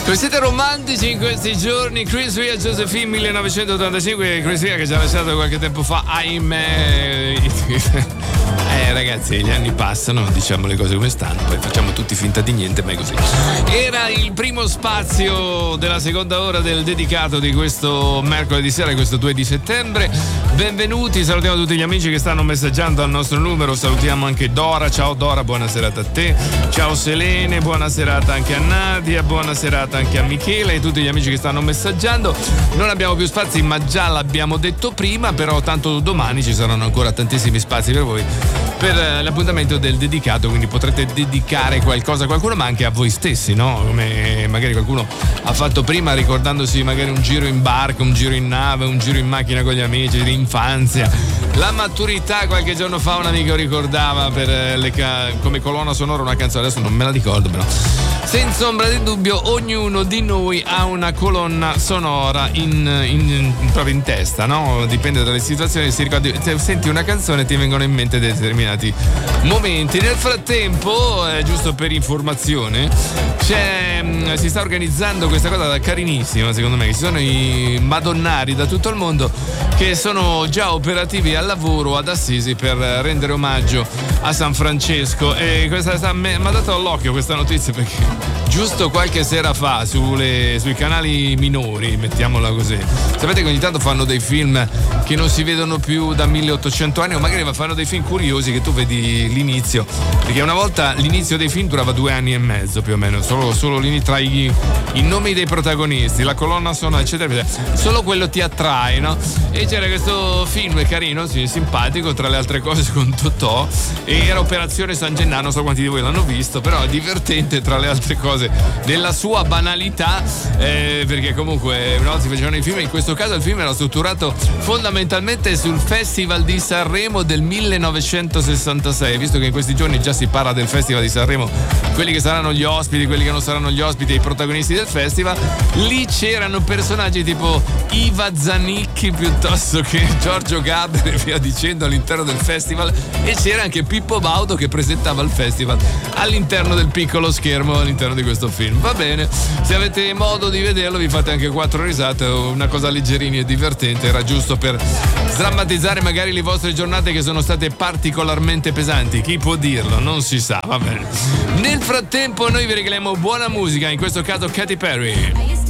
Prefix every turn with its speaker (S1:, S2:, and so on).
S1: Come siete romantici in questi giorni? Chris Rea, Josephine 1985, Chris Rea che ci ha lasciato qualche tempo fa, ahimè. Ragazzi, gli anni passano, diciamo le cose come stanno, poi facciamo tutti finta di niente, ma è così. Era il primo spazio della seconda ora del dedicato di questo mercoledì sera, questo 2 di settembre. Benvenuti, salutiamo tutti gli amici che stanno messaggiando al nostro numero, salutiamo anche Dora, ciao Dora, buona serata a te, ciao Selene, buona serata anche a Nadia, buona serata anche a Michele e tutti gli amici che stanno messaggiando. Non abbiamo più spazi, ma già l'abbiamo detto prima, però tanto domani ci saranno ancora tantissimi spazi per voi per l'appuntamento del dedicato, quindi potrete dedicare qualcosa a qualcuno, ma anche a voi stessi, no? Come magari qualcuno ha fatto prima, ricordandosi magari un giro in barca, un giro in nave, un giro in macchina con gli amici di infanzia. La maturità, qualche giorno fa un amico ricordava come colonna sonora una canzone, adesso non me la ricordo, però senza ombra di dubbio ognuno di noi ha una colonna sonora proprio in testa, no? Dipende dalle situazioni, si ricordi, se senti una canzone ti vengono in mente determinati momenti. Nel frattempo, giusto per informazione, si sta organizzando questa cosa carinissima, secondo me, che ci sono i madonnari da tutto il mondo che sono già operativi al lavoro ad Assisi per rendere omaggio a San Francesco, e questa mi ha dato all'occhio questa notizia perché giusto qualche sera fa sui canali minori, mettiamola così, sapete che ogni tanto fanno dei film che non si vedono più da 1800 anni, o magari fanno dei film curiosi che tu vedi l'inizio, perché una volta l'inizio dei film durava 2 anni e mezzo più o meno, solo tra i nomi dei protagonisti, la colonna sonora eccetera eccetera, solo quello ti attrae, no? E c'era questo film carino, sì, simpatico, tra le altre cose con Totò, e era Operazione San Gennaro, non so quanti di voi l'hanno visto, però è divertente tra le altre cose della sua banalità, perché comunque una volta si facevano i film, in questo caso il film era strutturato fondamentalmente sul Festival di Sanremo del 1966, visto che in questi giorni già si parla del Festival di Sanremo, quelli che saranno gli ospiti, quelli che non saranno gli ospiti, i protagonisti del festival. Lì c'erano personaggi tipo Iva Zanicchi piuttosto che Giorgio Gaber e via dicendo all'interno del festival, e c'era anche Pippo Baudo che presentava il festival all'interno del piccolo schermo all'interno di questo film. Va bene, se avete modo di vederlo vi fate anche 4 risate, una cosa leggerina e divertente, era giusto per sdrammatizzare magari le vostre giornate che sono state particolarmente pesanti, chi può dirlo, non si sa, va bene. Nel frattempo noi vi regaliamo buona musica, in questo caso Katy Perry.